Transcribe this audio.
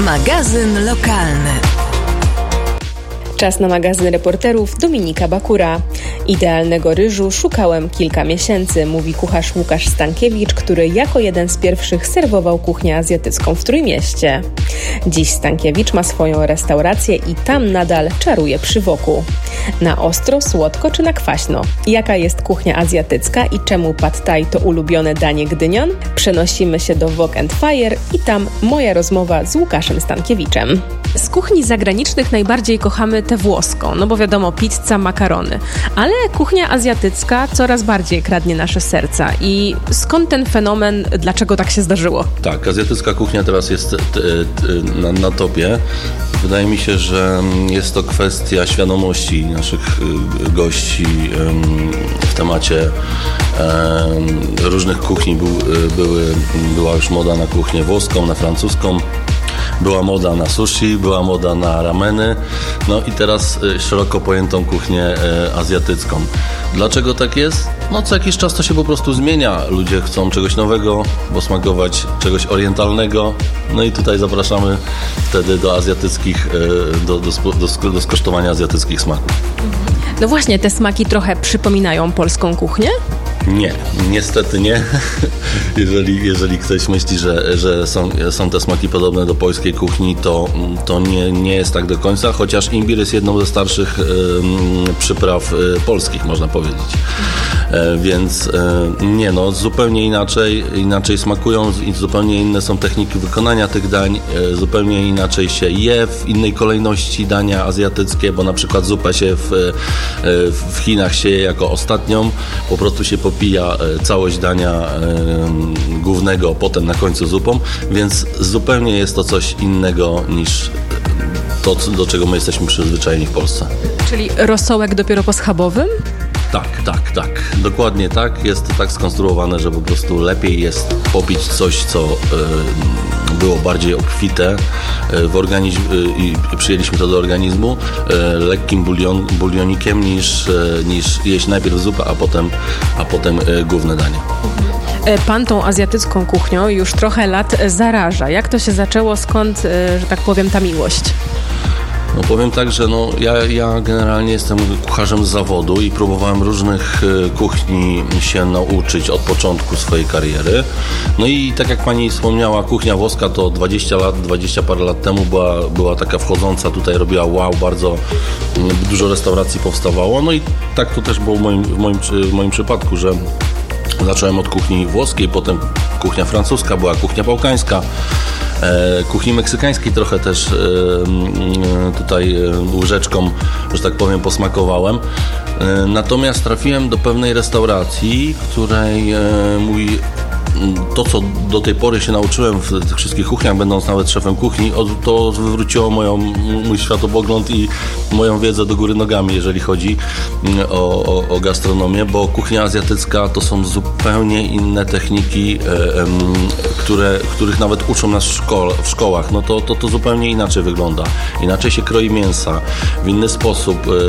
Magazyn lokalny. Czas na magazyn reporterów Dominika Bakura. Idealnego ryżu szukałem kilka miesięcy, mówi kucharz Łukasz Stankiewicz, który jako jeden z pierwszych serwował kuchnię azjatycką w Trójmieście. Dziś Stankiewicz ma swoją restaurację i tam nadal czaruje przy woku. Na ostro, słodko czy na kwaśno? Jaka jest kuchnia azjatycka i czemu pad thai to ulubione danie Gdynian? Przenosimy się do Wok & Fire i tam moja rozmowa z Łukaszem Stankiewiczem. Z kuchni zagranicznych najbardziej kochamy tę włoską, no bo wiadomo, pizza, makarony. Ale kuchnia azjatycka coraz bardziej kradnie nasze serca. I skąd ten fenomen, dlaczego tak się zdarzyło? Tak, azjatycka kuchnia teraz jest na topie. Wydaje mi się, że jest to kwestia świadomości naszych gości w temacie różnych kuchni. Była już moda na kuchnię włoską, na francuską. Była moda na sushi, była moda na rameny, no i teraz szeroko pojętą kuchnię azjatycką. Dlaczego tak jest? No co jakiś czas to się po prostu zmienia. Ludzie chcą czegoś nowego, posmakować czegoś orientalnego. No i tutaj zapraszamy wtedy do azjatyckich, do skosztowania azjatyckich smaków. No właśnie, te smaki trochę przypominają polską kuchnię? Nie, niestety nie. Jeżeli ktoś myśli, że są te smaki podobne do polskiej kuchni, to nie jest tak do końca, chociaż imbir jest jedną ze starszych przypraw polskich, można powiedzieć. Więc nie, no zupełnie inaczej smakują, zupełnie inne są techniki wykonania tych dań, zupełnie inaczej się je, w innej kolejności dania azjatyckie, bo na przykład zupę się w Chinach się je jako ostatnią, po prostu się popija całość dania głównego, potem na końcu zupą, więc zupełnie jest to coś innego niż to, do czego my jesteśmy przyzwyczajeni w Polsce. Czyli rosołek dopiero po schabowym? Tak. Dokładnie tak. Jest to tak skonstruowane, że po prostu lepiej jest popić coś, co było bardziej obfite w organizm i przyjęliśmy to do organizmu lekkim bulionikiem niż jeść najpierw zupę, a potem główne danie. Pan tą azjatycką kuchnią już trochę lat zaraża. Jak to się zaczęło? Skąd, że tak powiem, ta miłość? No powiem tak, że ja generalnie jestem kucharzem z zawodu i próbowałem różnych kuchni się nauczyć od początku swojej kariery. No i tak jak pani wspomniała, kuchnia włoska to 20 parę lat temu była taka wchodząca, tutaj robiła wow, bardzo dużo restauracji powstawało. No i tak to też było w moim przypadku, że zacząłem od kuchni włoskiej, potem kuchnia francuska, była kuchnia bałkańska. Kuchni meksykańskiej trochę też tutaj łyżeczką, że tak powiem, posmakowałem. Natomiast trafiłem do pewnej restauracji, której to, co do tej pory się nauczyłem w tych wszystkich kuchniach, będąc nawet szefem kuchni, to wywróciło mój światopogląd i moją wiedzę do góry nogami, jeżeli chodzi o gastronomię, bo kuchnia azjatycka to są zupełnie inne techniki, których nawet uczą nas w szkołach. No to zupełnie inaczej wygląda. Inaczej się kroi mięsa, w inny sposób.